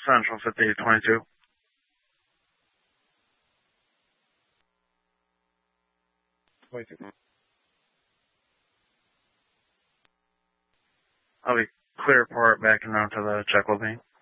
Central 5822. I'll be clear part backing onto the check with me.